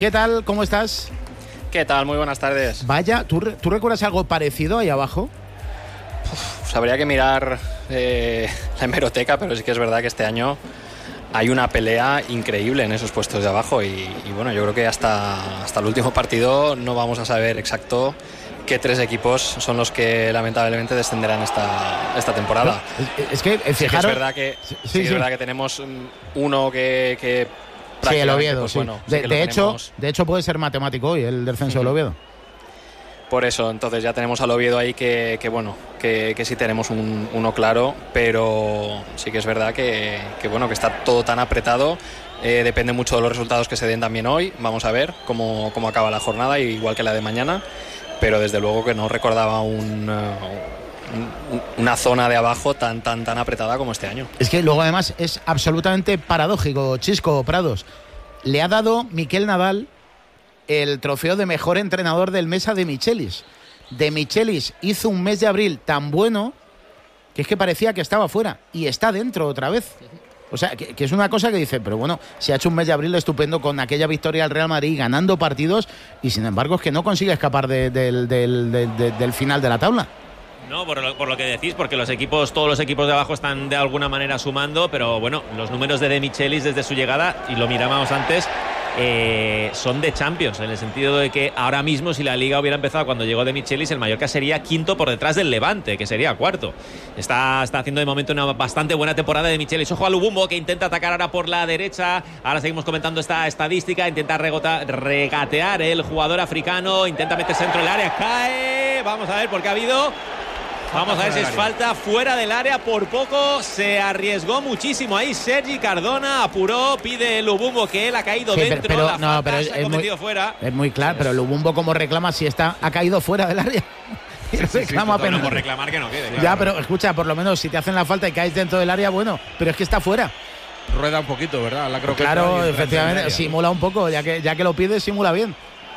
¿Qué tal? ¿Cómo estás? ¿Qué tal? Muy buenas tardes. Vaya, ¿tú recuerdas algo parecido ahí abajo? Pues habría que mirar la hemeroteca, pero sí que es verdad que este año hay una pelea increíble en esos puestos de abajo y bueno, yo creo que hasta el último partido no vamos a saber exacto qué tres equipos son los que lamentablemente descenderán esta temporada. Es que, fijaros... Sí que es verdad que, es verdad que tenemos uno que sí, el Oviedo, pues, sí. bueno, De hecho puede ser matemático hoy el descenso del Oviedo. Por eso, entonces ya tenemos al Oviedo ahí que sí tenemos uno claro, pero sí que es verdad que está todo tan apretado. Depende mucho de los resultados que se den también hoy. Vamos a ver cómo acaba la jornada, igual que la de mañana, pero desde luego que no recordaba una zona de abajo tan apretada como este año. Es que luego además es absolutamente paradójico, Chisco Prados. Le ha dado Miquel Nadal el trofeo de mejor entrenador del mes a De Michelis. De Michelis hizo un mes de abril tan bueno que es que parecía que estaba fuera y está dentro otra vez. O sea, que es una cosa que dice, pero bueno, se ha hecho un mes de abril estupendo con aquella victoria al Real Madrid ganando partidos y sin embargo es que no consigue escapar del final de la tabla. No, por lo que decís, porque todos los equipos de abajo están de alguna manera sumando, pero bueno, los números de Michelis desde su llegada, y lo mirábamos antes, son de Champions, en el sentido de que ahora mismo, si la Liga hubiera empezado cuando llegó De Michelis, el Mallorca sería quinto por detrás del Levante, que sería cuarto. Está haciendo de momento una bastante buena temporada De Michelis. Ojo a Lubumbo, que intenta atacar ahora por la derecha. Ahora seguimos comentando esta estadística. Intenta regatear el jugador africano, intenta meterse dentro del área, cae. Vamos a ver, porque ha habido... Vamos a ver si es falta fuera del área, por poco se arriesgó muchísimo ahí Sergi Cardona, apuró, pide Lubumbo que él ha caído dentro, pero es fuera. Es muy claro, pero Lubumbo como reclama si ha caído fuera del área. Reclama apenas. Por reclamar que no quede. Claro. Ya, pero escucha, por lo menos si te hacen la falta y caes dentro del área, bueno, pero es que está fuera. Rueda un poquito, ¿verdad? La croqueta. Claro, efectivamente, simula un poco, ya que lo pide, simula bien.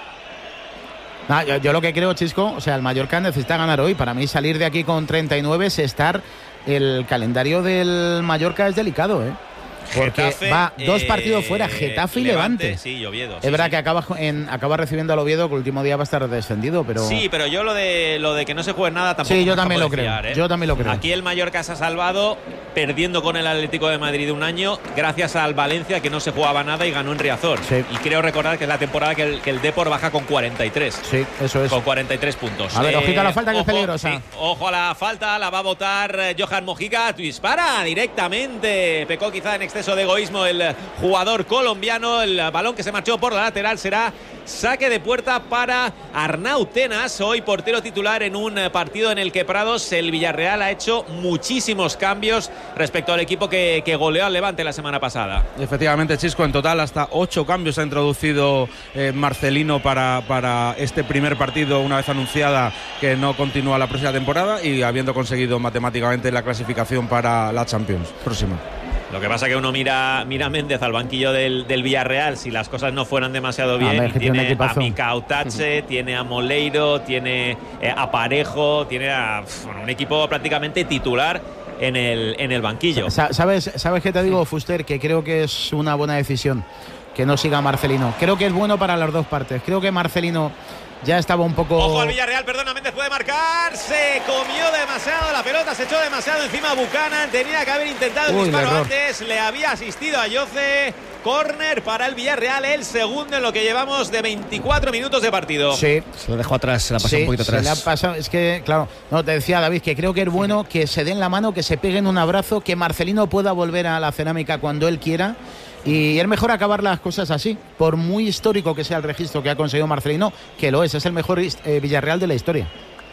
Yo lo que creo, Chisco, o sea, el Mallorca necesita ganar hoy. Para mí salir de aquí con 39 es estar... El calendario del Mallorca es delicado, ¿eh? Porque Getafe, va dos partidos fuera, Getafe y Levante. Sí, y Oviedo. Es verdad que acaba recibiendo al Oviedo, que el último día va a estar descendido, pero... Sí, pero yo lo de que no se juegue nada tampoco. Sí, yo también lo creo. Yo también lo creo. Aquí el Mallorca se ha salvado perdiendo con el Atlético de Madrid un año, gracias al Valencia, que no se jugaba nada y ganó en Riazor. Sí. Y creo recordar que es la temporada que el Depor baja con 43. Sí, eso es. Con 43 puntos. A ver, ojito a la falta, que es peligrosa. Sí, ojo a la falta, la va a votar Johan Mojica. Dispara directamente. Pecó quizá en exceso de egoísmo el jugador colombiano. El balón que se marchó por la lateral será saque de puerta para Arnau Tenas, hoy portero titular en un partido en el que Prados, el Villarreal, ha hecho muchísimos cambios respecto al equipo que goleó al Levante la semana pasada. Efectivamente, Chisco, en total hasta 8 cambios ha introducido Marcelino para este primer partido, una vez anunciada que no continúa la próxima temporada y habiendo conseguido matemáticamente la clasificación para la Champions próxima. Lo que pasa que uno mira Méndez al banquillo del Villarreal, si las cosas no fueran demasiado bien, tiene a Micautache, tiene a Moleiro, tiene a Parejo, tiene a un equipo prácticamente titular en el banquillo. ¿Sabes qué te digo, Fuster? Que creo que es una buena decisión que no siga Marcelino. Creo que es bueno para las dos partes. Creo que Marcelino ya estaba un poco... Ojo al Villarreal, perdona, Méndez puede marcar. Se comió demasiado la pelota, se echó demasiado encima a Buchanan. Tenía que haber intentado el disparo antes. Le había asistido a Yoce. Córner para el Villarreal, el segundo en lo que llevamos de 24 minutos de partido. Sí. Se lo dejó atrás, se la pasó un poquito atrás. Se le ha pasado, es que, claro, no, te decía David que creo que es bueno que se den la mano, que se peguen un abrazo, que Marcelino pueda volver a la cerámica cuando él quiera. Y es mejor acabar las cosas así, por muy histórico que sea el registro que ha conseguido Marcelino, que lo es el mejor Villarreal de la historia.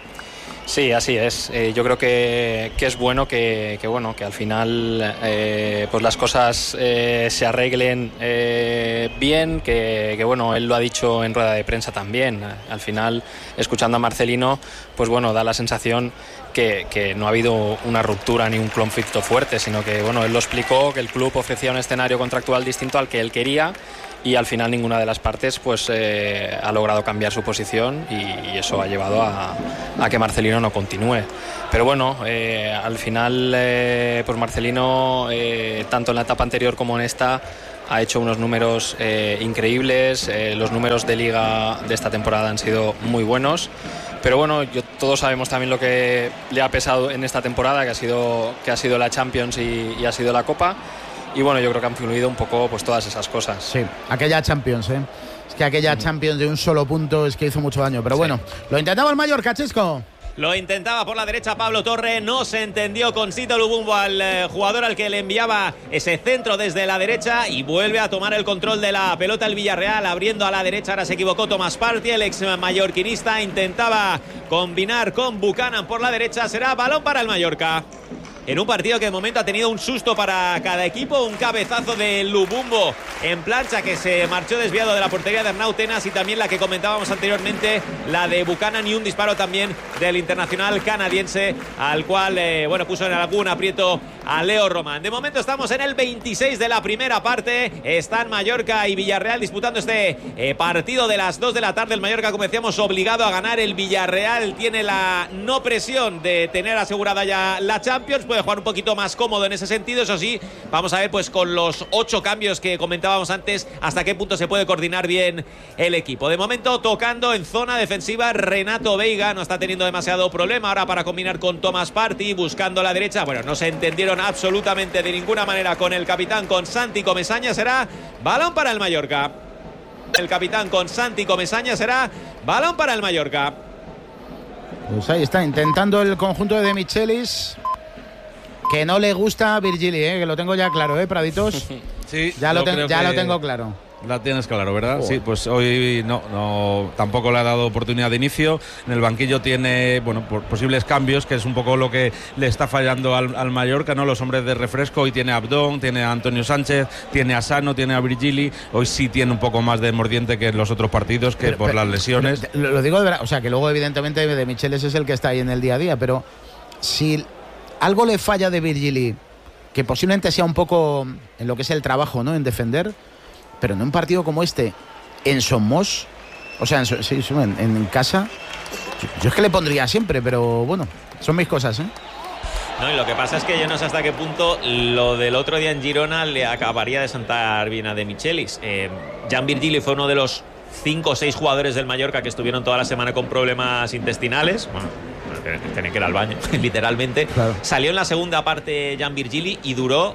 Sí, así es. Yo creo que es bueno que al final pues las cosas se arreglen bien, que bueno, él lo ha dicho en rueda de prensa también. Al final, escuchando a Marcelino, pues bueno, da la sensación que no ha habido una ruptura ni un conflicto fuerte, sino que bueno, él lo explicó, que el club ofrecía un escenario contractual distinto al que él quería y al final ninguna de las partes pues ha logrado cambiar su posición y eso ha llevado a que Marcelino no continúe. Pero bueno, al final pues Marcelino tanto en la etapa anterior como en esta ha hecho unos números increíbles, los números de liga de esta temporada han sido muy buenos, pero bueno, todos sabemos también lo que le ha pesado en esta temporada, que ha sido la Champions y ha sido la Copa, y bueno, yo creo que han influido un poco pues todas esas cosas. Sí, aquella Champions, es que aquella Champions de un solo punto es que hizo mucho daño, pero bueno, lo intentaba el Mallorca, Chisco. Lo intentaba por la derecha Pablo Torre, no se entendió con Sito Lubumbo, al jugador al que le enviaba ese centro desde la derecha, y vuelve a tomar el control de la pelota el Villarreal, abriendo a la derecha. Ahora se equivocó Thomas Partey, el ex mallorquinista, intentaba combinar con Buchanan por la derecha. Será balón para el Mallorca. En un partido que de momento ha tenido un susto para cada equipo, un cabezazo de Lubumbo en plancha que se marchó desviado de la portería de Arnau Tenas, y también la que comentábamos anteriormente, la de Buchanan, y un disparo también del internacional canadiense, al cual puso en algún aprieto a Leo Román. De momento estamos en el 26 de la primera parte, están Mallorca y Villarreal disputando este partido de las 2 de la tarde. El Mallorca, como decíamos, obligado a ganar. El Villarreal tiene la no presión de tener asegurada ya la Champions, puede jugar un poquito más cómodo en ese sentido. Eso sí, vamos a ver pues con los 8 cambios que comentábamos antes hasta qué punto se puede coordinar bien el equipo. De momento tocando en zona defensiva Renato Veiga, no está teniendo demasiado problema ahora para combinar con Thomas Partey, buscando la derecha. Bueno, no se entendieron absolutamente de ninguna manera con el capitán, con Santi Comesaña. Será balón para el Mallorca. El capitán con Santi Comesaña, será balón para el Mallorca. Pues ahí está, intentando el conjunto de Michelis, que no le gusta a Virgili, que lo tengo ya claro, Praditos. Sí, ya lo tengo claro. La tienes claro, ¿verdad? Oh. Sí, pues hoy no tampoco le ha dado oportunidad de inicio. En el banquillo tiene, posibles cambios, que es un poco lo que le está fallando al Mallorca, ¿no? Los hombres de refresco. Hoy tiene a Abdón, tiene a Antonio Sánchez, tiene a Sano, tiene a Virgili. Hoy sí tiene un poco más de mordiente que en los otros partidos, que por las lesiones. Lo digo de verdad, o sea, que luego evidentemente de Michelis es el que está ahí en el día a día, pero si algo le falla de Virgili, que posiblemente sea un poco en lo que es el trabajo, ¿no? En defender, pero en un partido como este, en Somos, o sea, en casa, yo es que le pondría siempre, pero bueno, son mis cosas, No, y lo que pasa es que yo no sé hasta qué punto lo del otro día en Girona le acabaría de sentar bien a De Michelis. Jan Virgili fue uno de los 5 o 6 jugadores del Mallorca que estuvieron toda la semana con problemas intestinales. Bueno, tenía que ir al baño, literalmente. Claro. Salió en la segunda parte Jan Virgili y duró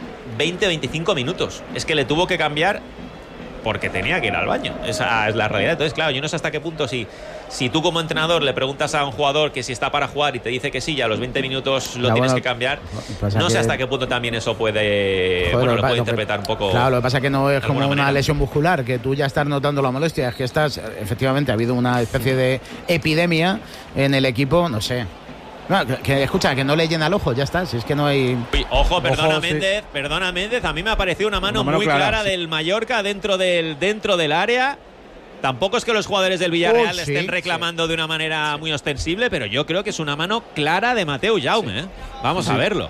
20-25 minutos. Es que le tuvo que cambiar porque tenía que ir al baño. Esa es la realidad. Entonces, claro, yo no sé hasta qué punto si tú como entrenador le preguntas a un jugador que si está para jugar y te dice que sí, ya a los 20 minutos lo tienes que cambiar. No sé hasta qué punto también eso puede, lo puede interpretar un poco. Claro, lo que pasa es que no es como una lesión muscular, que tú ya estás notando la molestia. Es que efectivamente ha habido una especie de epidemia en el equipo, no sé. No, escucha, que no le llena el ojo, ya está, si es que no hay... Uy, ojo, perdona Méndez, a mí me ha parecido una mano muy clara del Mallorca dentro del área. Tampoco es que los jugadores del Villarreal estén reclamando de una manera muy ostensible, pero yo creo que es una mano clara de Mateu Jaume. Vamos a verlo.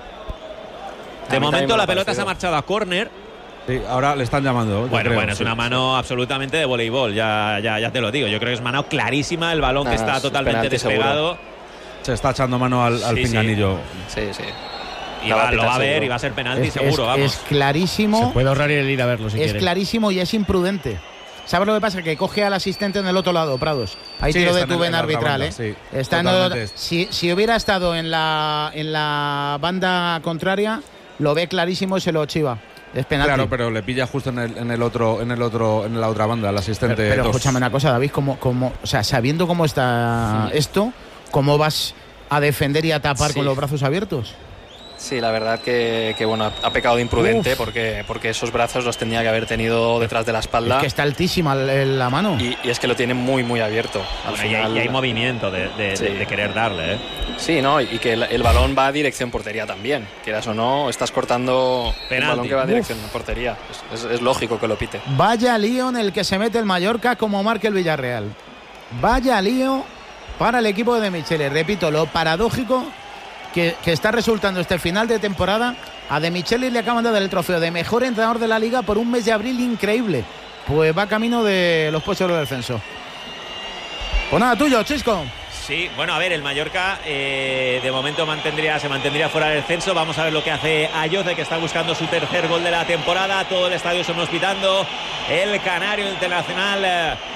De momento la pelota se ha marchado a córner. Sí, ahora le están llamando. Bueno, es una mano absolutamente de voleibol, ya te lo digo. Yo creo que es mano clarísima, el balón que está totalmente despegado. Seguro. Se está echando mano al pinganillo. Sí. Y lo va a ver y va a ser penalti seguro, vamos. Es clarísimo. Se puede ahorrar el ir a verlo si quiere. Es clarísimo y es imprudente. ¿Sabes lo que pasa? Que coge al asistente en el otro lado, Prados. Ahí tiro de tu arbitral, banda, sí, está si hubiera estado en la banda contraria, lo ve clarísimo y se lo chiva. Es penalti. Claro, pero le pilla justo en la otra banda, el asistente. Pero escúchame una cosa, David, o sea, sabiendo cómo está esto, ¿cómo vas a defender y a tapar con los brazos abiertos? Sí, la verdad que ha pecado de imprudente porque esos brazos los tendría que haber tenido detrás de la espalda. Es que está altísima la mano. Y es que lo tiene muy, muy abierto. Al final, y hay movimiento de querer darle, Sí, ¿no? Y que el balón va a dirección portería también. Quieras o no, estás cortando el balón que va a dirección portería. Es lógico que lo pite. Vaya lío en el que se mete el Mallorca como marque el Villarreal. Vaya lío para el equipo de De Michelis. Repito, lo paradójico que está resultando este final de temporada. A De Michelis le acaban de dar el trofeo de mejor entrenador de la liga por un mes de abril increíble. Pues va camino de los puestos de descenso. Pues nada, tuyo, Chisco. Sí, bueno, a ver, el Mallorca de momento se mantendría fuera del censo. Vamos a ver lo que hace Ayoce, que está buscando su tercer gol de la temporada. Todo el estadio se nos pitando. El canario internacional